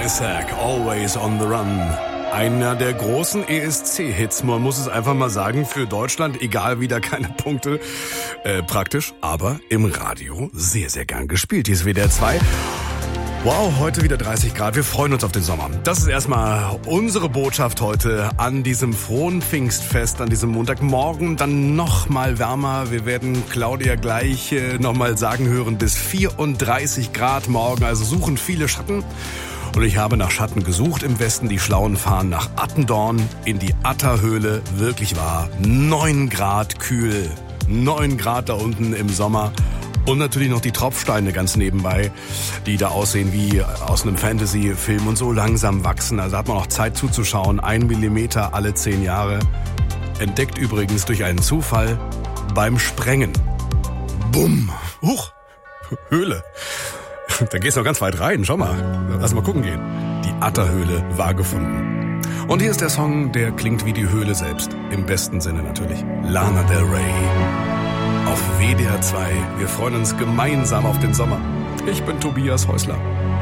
Isaac, Always on the Run. Einer der großen ESC-Hits, man muss es einfach mal sagen, für Deutschland, egal wieder keine Punkte, praktisch, aber im Radio sehr, sehr gern gespielt. Hier ist WDR 2. Wow, heute wieder 30 Grad, wir freuen uns auf den Sommer. Das ist erstmal unsere Botschaft heute an diesem frohen Pfingstfest, an diesem Montagmorgen, dann noch mal wärmer. Wir werden Claudia gleich noch mal sagen hören, bis 34 Grad morgen, also suchen viele Schatten. Und ich habe nach Schatten gesucht im Westen. Die Schlauen fahren nach Attendorn in die Atterhöhle. Wirklich wahr, 9 Grad kühl, 9 Grad da unten im Sommer. Und natürlich noch die Tropfsteine ganz nebenbei, die da aussehen wie aus einem Fantasy-Film und so langsam wachsen. Also hat man noch Zeit zuzuschauen. 1 Millimeter alle 10 Jahre. Entdeckt übrigens durch einen Zufall beim Sprengen. Bumm. Huch. Höhle. Da gehst du noch ganz weit rein. Schau mal. Lass mal gucken gehen. Die Atterhöhle war gefunden. Und hier ist der Song, der klingt wie die Höhle selbst. Im besten Sinne natürlich. Lana Del Rey. Auf WDR 2. Wir freuen uns gemeinsam auf den Sommer. Ich bin Tobias Häusler.